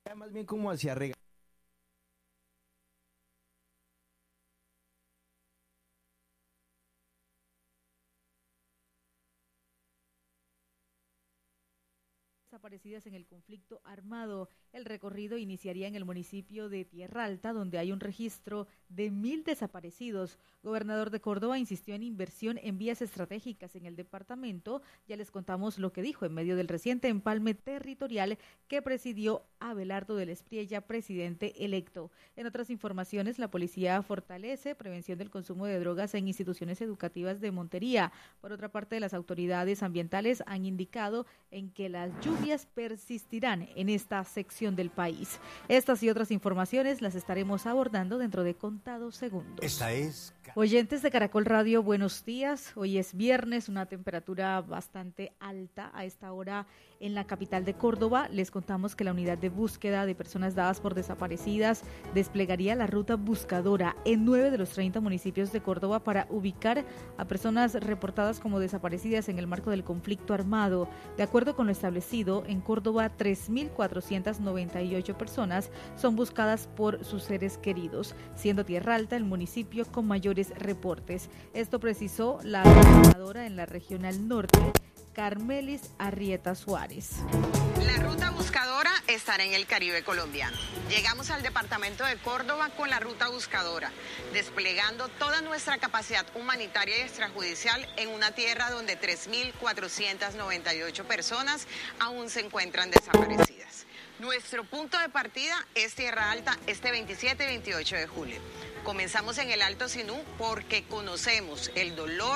más bien como hacia regalar. Desaparecidas en el conflicto armado. El recorrido iniciaría en el municipio de Tierra Alta, donde hay un registro de 1.000 desaparecidos. Gobernador de Córdoba insistió en inversión en vías estratégicas en el departamento. Ya les contamos lo que dijo en medio del reciente empalme territorial que presidió Abelardo del Espriella, presidente electo. En otras informaciones, la policía fortalece prevención del consumo de drogas en instituciones educativas de Montería. Por otra parte, las autoridades ambientales han indicado en que las lluvias persistirán en esta sección del país. Estas y otras informaciones las estaremos abordando dentro de contados segundos. Esta es... Oyentes de Caracol Radio, buenos días. Hoy es viernes, una temperatura bastante alta a esta hora en la capital de Córdoba. Les contamos que la unidad de búsqueda de personas dadas por desaparecidas desplegaría la ruta buscadora en 9 de los 30 municipios de Córdoba para ubicar a personas reportadas como desaparecidas en el marco del conflicto armado. De acuerdo con lo establecido, en Córdoba 3.498 personas son buscadas por sus seres queridos, siendo Tierra Alta el municipio con mayores reportes. Esto precisó la gobernadora en la Regional Norte, Carmelis Arrieta Suárez. La ruta buscadora estará en el Caribe colombiano. Llegamos al departamento de Córdoba con la ruta buscadora, desplegando toda nuestra capacidad humanitaria y extrajudicial en una tierra donde 3.498 personas aún se encuentran desaparecidas. Nuestro punto de partida es Tierra Alta este 27 y 28 de julio. Comenzamos en el Alto Sinú porque conocemos el dolor